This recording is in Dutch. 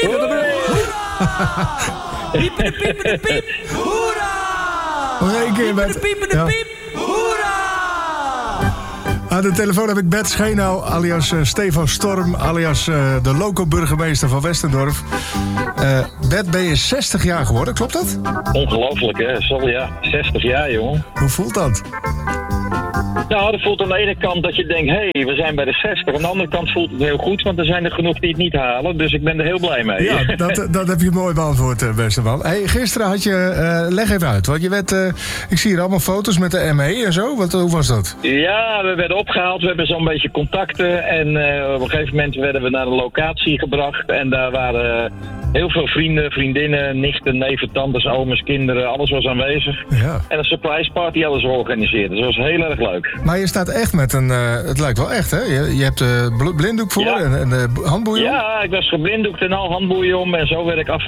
Piep de piep de piep. Hoera! Nog één keer, Piep Bert. de piep de piep. Hoera! Aan de telefoon heb ik Bert Schenau, alias Stefan Storm, alias de loco-burgemeester van Westendorp. Bert, ben je 60 jaar geworden, klopt dat? Ongelooflijk, hè? Sorry, ja. 60 jaar, jongen. Hoe voelt dat? Nou, dat voelt aan de ene kant dat je denkt, hé, we zijn bij de 60. Aan de andere kant voelt het heel goed, want er zijn er genoeg die het niet halen. Dus ik ben er heel blij mee. Ja, dat heb je mooi beantwoord, beste man. Hey, gisteren had je... leg even uit, want je werd... ik zie hier allemaal foto's met de ME en zo. Hoe was dat? Ja, we werden opgehaald. We hebben zo'n beetje contacten. En op een gegeven moment werden we naar de locatie gebracht. En daar waren heel veel vrienden, vriendinnen, nichten, neven, tantes, ooms, kinderen. Alles was aanwezig. Ja. En een surprise party hadden ze georganiseerd. Dus dat was heel erg leuk. Maar je staat echt met een... het lijkt wel echt, hè? Je hebt blinddoek voor en de handboeien om. Ja, ik was geblinddoekt en al handboeien om. En zo werd ik